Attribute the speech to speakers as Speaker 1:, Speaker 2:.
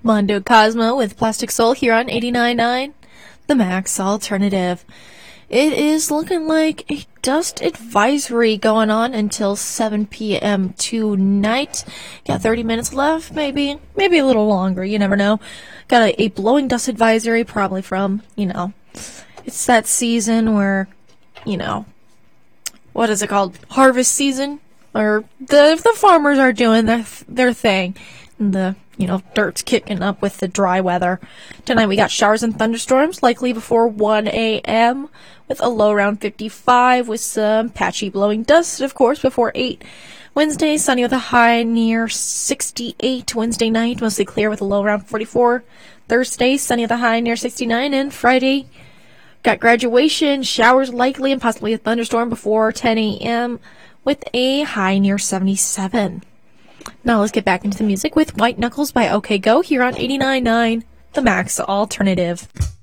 Speaker 1: Mondo Cosmo with Plastic Soul here on 89.9, the Max Alternative. It is looking like a dust advisory going on until 7 p.m. tonight. Got 30 minutes left, maybe a little longer, you never know. Got a blowing dust advisory, probably from, it's that season where, what is it called? Harvest season? Or the farmers are doing their thing. And the dirt's kicking up with the dry weather. Tonight we got showers and thunderstorms, likely before 1 a.m., with a low around 55, with some patchy blowing dust, of course, before 8. Wednesday, sunny with a high near 68. Wednesday night, mostly clear with a low around 44. Thursday, sunny with a high near 69. And Friday, got graduation, showers likely, and possibly a thunderstorm before 10 a.m., with a high near 77. Now let's get back into the music with White Knuckles by OK Go here on 89.9, the Max Alternative.